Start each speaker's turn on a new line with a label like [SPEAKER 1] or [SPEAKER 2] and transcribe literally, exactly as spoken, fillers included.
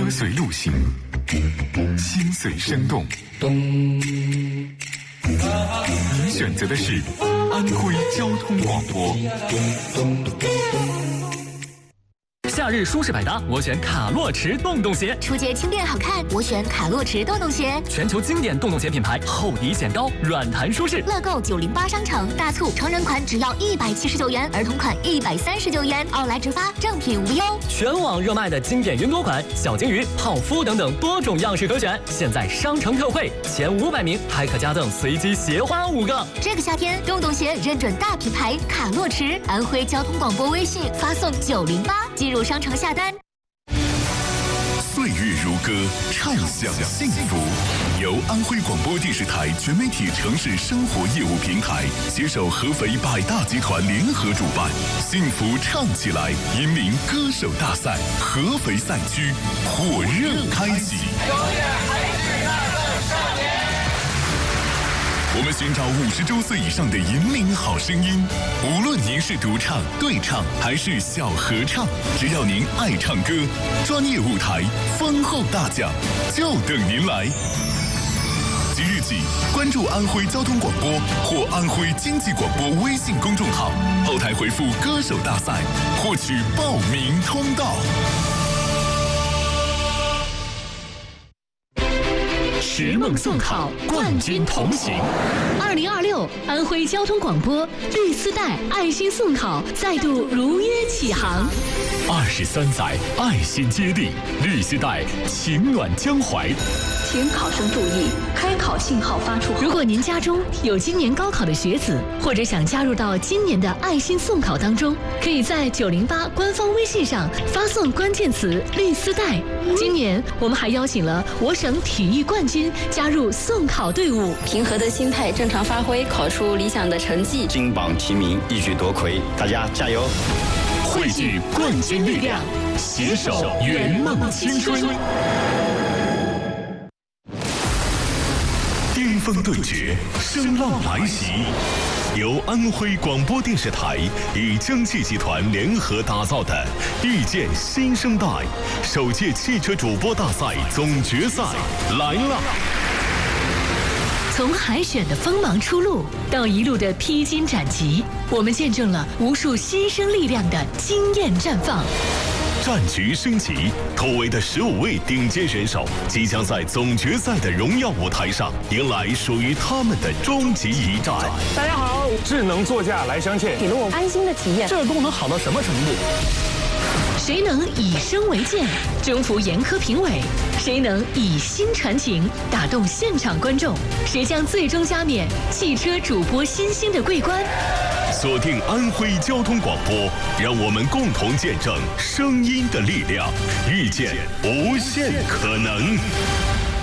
[SPEAKER 1] 歌随路行，心随声动。你选择的是安徽交通广播。
[SPEAKER 2] 夏日舒适百搭，我选卡洛驰洞洞鞋；
[SPEAKER 3] 出街轻便好看，我选卡洛驰洞洞鞋。
[SPEAKER 2] 全球经典洞洞鞋品牌，厚底显高，软弹舒适。
[SPEAKER 3] 乐购九零八商城大促，成人款只要一百七十九元，儿童款一百三十九元，奥莱直发，正品无忧。
[SPEAKER 2] 全网热卖的经典云朵款、小金鱼、泡芙等等多种样式可选，现在商城特惠，前五百名还可加赠随机鞋花五个。
[SPEAKER 3] 这个夏天，洞洞鞋认准大品牌卡洛驰，安徽交通广播微信发送九零八进入商城下单。
[SPEAKER 4] 岁月如歌，畅享幸福。由安徽广播电视台全媒体城市生活业务平台携手合肥百大集团联合主办，幸福唱起来引领歌手大赛合肥赛区火热开启。我们寻找五十周岁以上的引领好声音，无论您是独唱、对唱还是小合唱，只要您爱唱歌，专业舞台、丰厚大奖就等您来。即日起，关注安徽交通广播或安徽经济广播微信公众号，后台回复“歌手大赛”，获取报名通道。
[SPEAKER 5] 拾梦送考，冠军同行。二零二六安徽交通广播绿丝带爱心送考再度如约启航。
[SPEAKER 6] 二十三载爱心接力，绿丝带情暖江淮。
[SPEAKER 5] 请考生注意，开考信号发出后，如果您家中有今年高考的学子，或者想加入到今年的爱心送考当中，可以在九零八官方微信上发送关键词“绿丝带”。今年我们还邀请了我省体育冠军加入送考队伍，
[SPEAKER 7] 平和的心态，正常发挥，考出理想的成绩，
[SPEAKER 8] 金榜题名，一举夺魁，大家加油！
[SPEAKER 6] 汇聚冠军力量，携手圆梦青春。
[SPEAKER 4] 巅峰对决，声浪来袭。由安徽广播电视台与蒸汽集团联合打造的《遇见新生代》首届汽车主播大赛总决赛来了！
[SPEAKER 5] 从海选的锋芒初露到一路的披荆斩棘，我们见证了无数新生力量的惊艳绽放。
[SPEAKER 4] 战局升级，突围的十五位顶尖选手即将在总决赛的荣耀舞台上迎来属于他们的终极一战。
[SPEAKER 9] 大家好，智能座驾来相见，
[SPEAKER 10] 给了我安心的体验。
[SPEAKER 9] 这个功能好到什么程度？
[SPEAKER 5] 谁能以声为鉴，征服严苛评委？谁能以心传情，打动现场观众？谁将最终加冕汽车主播新星的桂冠？
[SPEAKER 4] 锁定安徽交通广播，让我们共同见证声音的力量，遇见无限可能。